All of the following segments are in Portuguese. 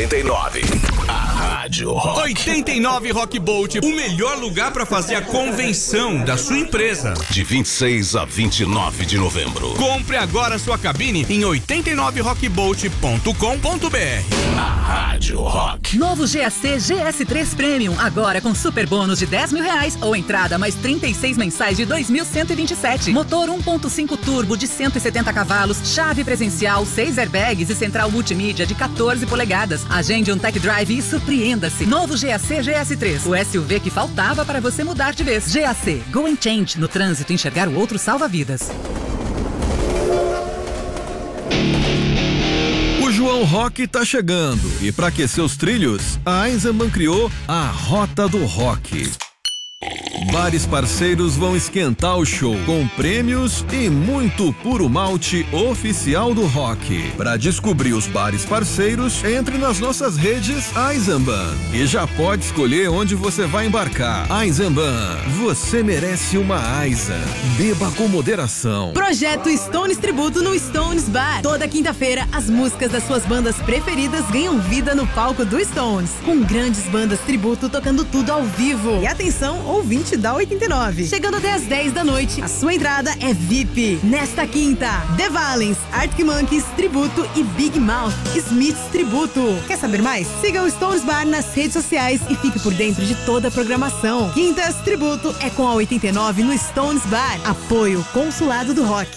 89. A Rádio Rock. 89 Rock Bolt, o melhor lugar para fazer a convenção da sua empresa. De 26 a 29 de novembro. Compre agora sua cabine em 89rockbolt.com.br. A Rádio Rock. Novo GAC GS3 Premium, agora com super bônus de R$10.000 ou entrada mais 36 mensais de 2.127. Motor 1.5 turbo de 170 cavalos, chave presencial, 6 airbags e central multimídia de 14 polegadas. Agende um tech drive e surpreenda-se. Novo GAC GS3, o SUV que faltava para você mudar de vez. GAC, Go and Change. No trânsito, enxergar o outro salva vidas. O João Rock tá chegando e para aquecer os trilhos, a Eisenbahn criou a Rota do Rock. Bares parceiros vão esquentar o show com prêmios e muito puro malte oficial do rock. Para descobrir os bares parceiros, entre nas nossas redes Eisenbahn e já pode escolher onde você vai embarcar. Eisenbahn, você merece uma Eisen. Beba com moderação. Projeto Stones Tributo no Stones Bar. Toda quinta-feira, as músicas das suas bandas preferidas ganham vida no palco do Stones, com grandes bandas tributo tocando tudo ao vivo. E atenção, ouvinte da 89. Chegando até às 10 da noite, a sua entrada é VIP. Nesta quinta, The Valens, Arctic Monkeys Tributo e Big Mouth Smiths Tributo. Quer saber mais? Siga o Stones Bar nas redes sociais e fique por dentro de toda a programação. Quintas Tributo é com a 89 no Stones Bar. Apoio Consulado do Rock.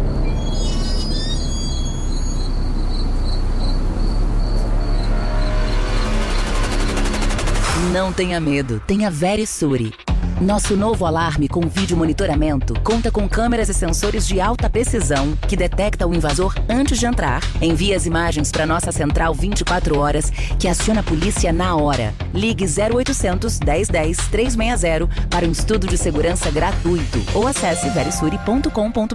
Não tenha medo, tenha Verisure. Nosso novo alarme com vídeo monitoramento conta com câmeras e sensores de alta precisão que detecta o invasor antes de entrar. Envia as imagens para nossa central 24 horas que aciona a polícia na hora. Ligue 0800 1010 360 para um estudo de segurança gratuito ou acesse verisure.com.br.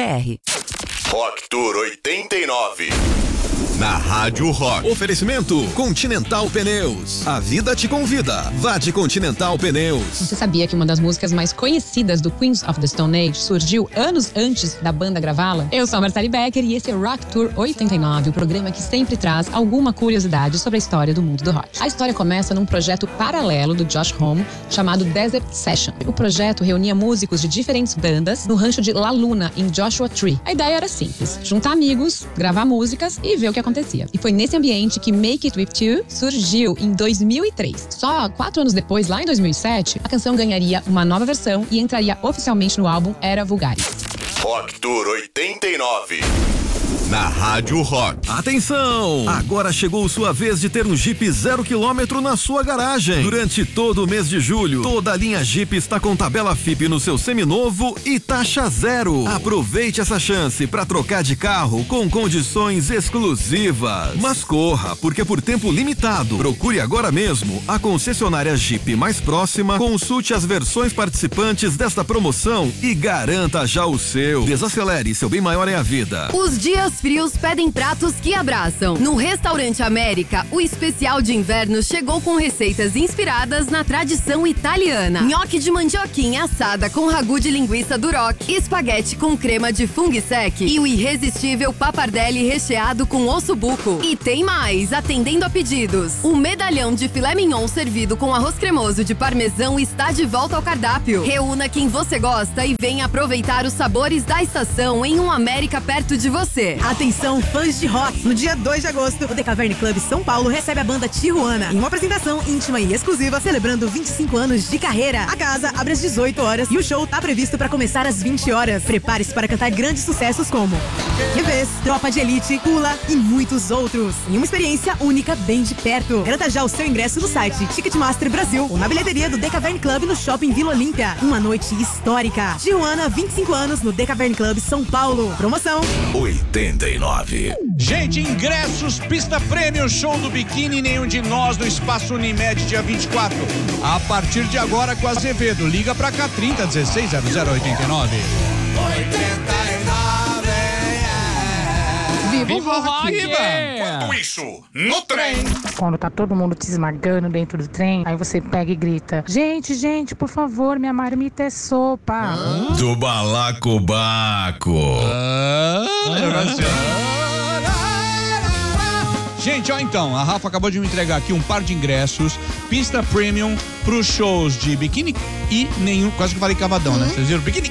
Rock Tour 89. Na Rádio Rock. Oferecimento Continental Pneus. A vida te convida. Vá de Continental Pneus. Você sabia que uma das músicas mais conhecidas do Queens of the Stone Age surgiu anos antes da banda gravá-la? Eu sou a Marcele Becker e esse é Rock Tour 89, o programa que sempre traz alguma curiosidade sobre a história do mundo do rock. A história começa num projeto paralelo do Josh Homme chamado Desert Session. O projeto reunia músicos de diferentes bandas no rancho de La Luna, em Joshua Tree. A ideia era simples: juntar amigos, gravar músicas e ver o que acontecia. E foi nesse ambiente que Make It With You surgiu em 2003. Só 4 anos depois, lá em 2007, a canção ganharia uma nova versão e entraria oficialmente no álbum Era Vulgaris. Rock Tour 89. Na Rádio Rock. Atenção! Agora chegou sua vez de ter um Jeep 0 km na sua garagem. Durante todo o mês de julho, toda a linha Jeep está com tabela FIP no seu seminovo e taxa zero. Aproveite essa chance para trocar de carro com condições exclusivas. Mas corra, porque por tempo limitado. Procure agora mesmo a concessionária Jeep mais próxima, consulte as versões participantes desta promoção e garanta já o seu. Desacelere, seu bem maior é a vida. Os dias frios pedem pratos que abraçam. No Restaurante América, o especial de inverno chegou com receitas inspiradas na tradição italiana. Nhoque de mandioquinha assada com ragu de linguiça duroc, espaguete com crema de fungo sec e o irresistível pappardelle recheado com ossobuco. E tem mais, atendendo a pedidos. O medalhão de filé mignon servido com arroz cremoso de parmesão está de volta ao cardápio. Reúna quem você gosta e venha aproveitar os sabores da estação em um América perto de você. Atenção, fãs de rock! No dia 2 de agosto, o The Cavern Club São Paulo recebe a banda Tijuana em uma apresentação íntima e exclusiva celebrando 25 anos de carreira. A casa abre às 18 horas e o show tá previsto para começar às 20 horas. Prepare-se para cantar grandes sucessos como Revés, Tropa de Elite, Pula e muitos outros. Em uma experiência única bem de perto. Garanta já o seu ingresso no site Ticketmaster Brasil ou na bilheteria do The Cavern Club no Shopping Vila Olímpia. Uma noite histórica. Tijuana, 25 anos no The Cavern Club São Paulo. Promoção 89. Gente, ingressos, pista prêmio, show do Biquíni, nenhum de nós no Espaço Unimed, dia 24. A partir de agora com Azevedo. Liga pra cá, 30 16 0089. 89. Viva o rock! Tudo isso no trem. Quando tá todo mundo te esmagando dentro do trem, aí você pega e grita: gente, por favor, minha marmita é sopa. Do balacobaco. Gente, ó, então, a Rafa acabou de me entregar aqui um par de ingressos, pista premium pros shows de biquíni e nenhum, quase que eu falei cavadão, né? Vocês viram? Biquíni.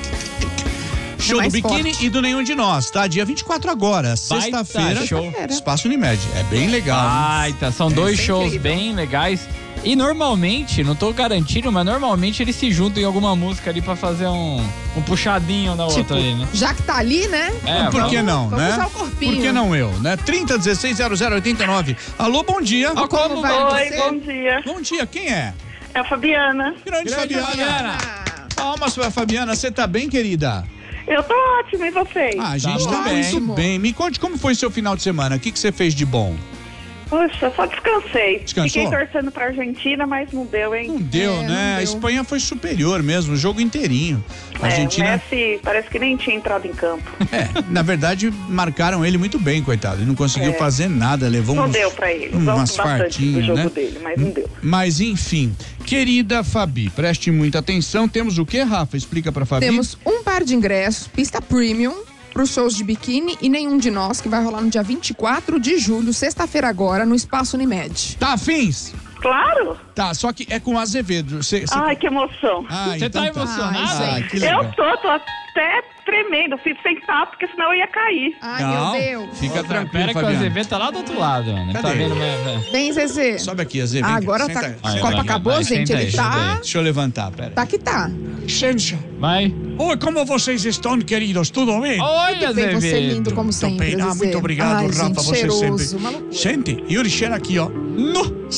Show do biquíni e do Nenhum de Nós, tá? Dia 24 agora, sexta-feira, show. Espaço Unimed. É bem legal. Tá. São dois shows bem legais. E normalmente, não tô garantindo, mas normalmente eles se juntam em alguma música ali pra fazer um puxadinho na outra ali, né? Já que tá ali, né? Por que não, vamos né? usar o corpinho. Por que não eu, né? 30160089. Alô, bom dia. Como vai Oi, você? bom dia. Bom dia, quem é? É a Fabiana. Grande Fabiana. Palmas pra Fabiana, você tá bem, querida? Eu tô ótima, e vocês? A gente tá muito bem. Me conte como foi seu final de semana, o que você fez de bom? Puxa, só descansei. Descansou? Fiquei torcendo pra Argentina, mas não deu, hein? Não deu, né? não deu. A Espanha foi superior mesmo, o jogo inteirinho. A Argentina... O Messi parece que nem tinha entrado em campo. Na verdade, marcaram ele muito bem, coitado. Ele não conseguiu fazer nada, levou Não deu pra ele. umas Bastante do fartinhas, jogo né? dele, mas não deu. Mas enfim, querida Fabi, preste muita atenção. Temos o que, Rafa? Explica pra Fabi. Temos um par de ingressos, pista premium, pros shows de biquíni e Nenhum de Nós, que vai rolar no dia 24 de julho, sexta-feira agora, no Espaço Unimed. Tá afins? Claro! Tá, só que é com Azevedo. Ai, que emoção. Você tá emocionada? Que legal. Eu tô até tremendo. Fico sentar, porque senão eu ia cair. Ai, Não, meu Deus. fica tranquilo, Pera que o Fabiana. Azevedo tá lá do outro lado, mano. Cadê? Tá vendo? Vem, Zezé. Sobe aqui, Azevedo. Agora Senta tá. aí. A Copa acabou, vai, gente. senta Ele aí, tá. senta aí. Deixa eu levantar, pera. Tá que tá. Licença. Vai. Oi, como vocês estão, queridos? Tudo bem? Oi, Tudo bem, você é lindo como sempre, bem. Ah, Zezé. muito obrigado, Ai, Rafa. gente, Você cheiroso, sempre. uma loucura. Sente, Yuri, cheira aqui, ó. No.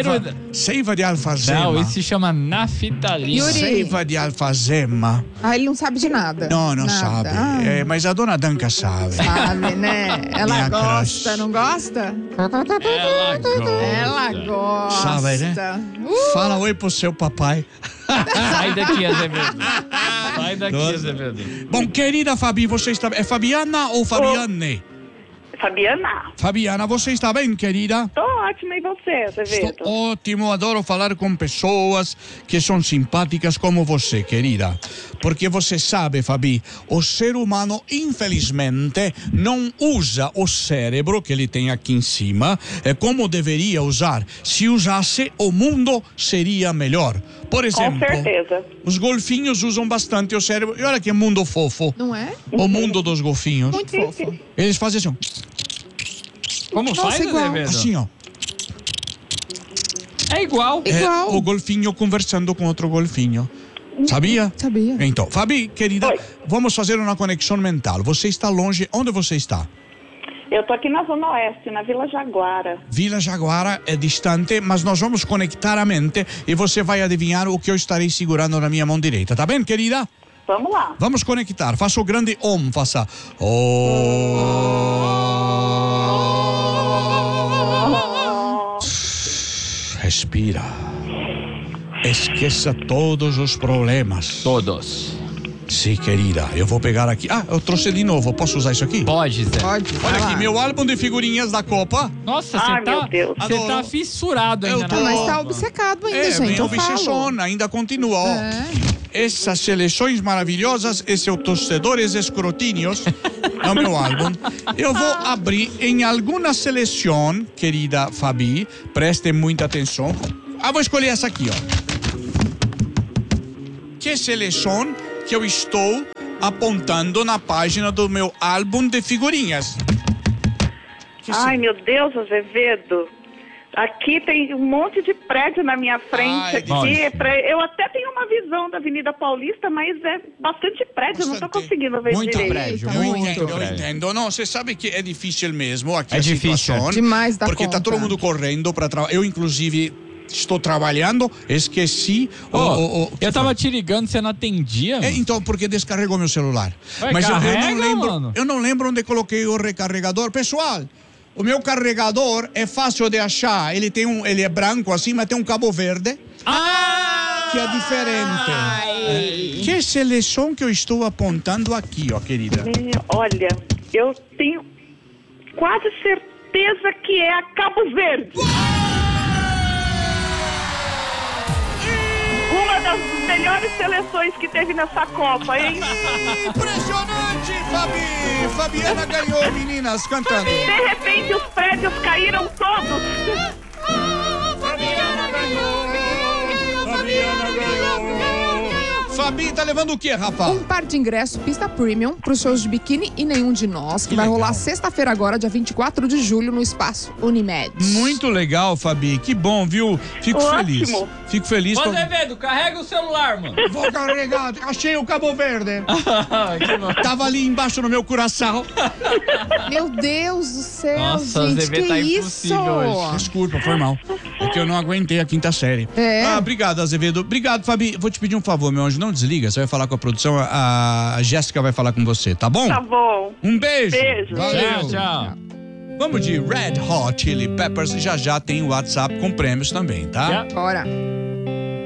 Seiva de alfazema. Não, isso se chama naftalina. Yuri. Seiva de alfazema. Ah, ele não sabe de nada. Não Nada. sabe. Ah, É, mas a dona Danca sabe. sabe, né? Ela Minha gosta, crush. não gosta? Ela gosta. Ela gosta. Sabe, né? Fala oi pro seu papai. Sai daqui, Azevedo. Sai daqui, Azevedo. Bom, querida Fabi, você está... É Fabiana ou Fabiane? Fabiana, Fabiana, você está bem, querida? tô ótima, e você, Azevedo? Estou ótimo, adoro falar com pessoas que são simpáticas como você, querida. Porque você sabe, Fabi, o ser humano, infelizmente, não usa o cérebro que ele tem aqui em cima como deveria usar. Se usasse, o mundo seria melhor. Por exemplo, Com certeza. os golfinhos usam bastante o cérebro. E olha que mundo fofo. Não é? O mundo dos golfinhos. Muito fofo. Eles fazem assim, Como Nossa, faz, igual. Azevedo? assim, ó. É igual. Igual. O golfinho conversando com outro golfinho. Sabia? Sabia. Então, Fabi, querida, Oi. vamos fazer uma conexão mental. Você está longe. Onde você está? Eu tô aqui na Zona Oeste, na Vila Jaguara. Vila Jaguara é distante, mas nós vamos conectar a mente e você vai adivinhar o que eu estarei segurando na minha mão direita. Tá bem, querida? Vamos lá. Vamos conectar. Faça o grande Om. Faça Respira. Esqueça todos os problemas. Todos. Sim, querida. Eu vou pegar aqui. Ah, eu trouxe de novo. Posso usar isso aqui? Pode, Zé. Pode. vai Olha lá. aqui, meu álbum de figurinhas da Copa. Nossa, Ai, você meu tá. Deus. Você Adoro. tá fissurado ainda Eu tô- na Mas Copa. tá obcecado ainda, gente. bem Eu falo. obsessão, ainda continua. Ó. Essas seleções maravilhosas, esses torcedores escrotíneos, é o meu álbum. Eu vou abrir em alguma seleção, querida Fabi, prestem muita atenção. Vou escolher essa aqui, ó. Que seleção que eu estou apontando na página do meu álbum de figurinhas? Ai, meu Deus, Azevedo. Aqui tem um monte de prédio na minha frente. Ai, aqui. nossa. Eu até tenho uma visão da Avenida Paulista, mas é bastante prédio. Eu não tô Bastante. conseguindo ver Muito direito. prédio. Eu Muito entendo, eu prédio. entendo. Não, você sabe que é difícil mesmo aqui É a difícil. situação. Demais da Porque tá conta. todo mundo correndo para trabalhar. Eu, inclusive, estou trabalhando, esqueci. Eu tava te ligando, você não atendia? mano? Então, porque descarregou meu celular. Ué, Mas eu carrega, não lembro. mano. Eu não lembro onde coloquei o recarregador. Pessoal, o meu carregador é fácil de achar. Ele é branco assim, mas tem um cabo verde. Que é diferente. Que seleção que eu estou apontando aqui, ó, querida? Olha, eu tenho quase certeza que é a Cabo Verde. Uma das melhores seleções que teve nessa Copa, hein? Impressionante! Aplaudir, Fabi! Fabiana ganhou, meninas, cantando. De repente os prédios caíram todos. Fabiana ganhou. Fabi, tá levando o quê, Rafa? Um par de ingressos pista premium pros shows de biquíni e nenhum de nós, que vai rolar sexta-feira agora, dia 24 de julho, no espaço Unimed. Muito legal, Fabi. Que bom, viu? Fico feliz. Fico feliz. Ô, Azevedo, carrega o celular, mano. Vou carregar. Achei o Cabo Verde. Tava ali embaixo no meu coração. Meu Deus do céu, Nossa, gente, Azevedo que tá isso? impossível hoje. Desculpa, foi mal. É que eu não aguentei a quinta série. Obrigado, Azevedo. Obrigado, Fabi. Vou te pedir um favor, meu anjo. Não desliga. Você vai falar com a produção. A Jéssica vai falar com você, tá bom? Tá bom. Um beijo. Beijo. Valeu. Tchau. Vamos de Red Hot Chili Peppers. Já tem o WhatsApp com prêmios também, tá? Bora.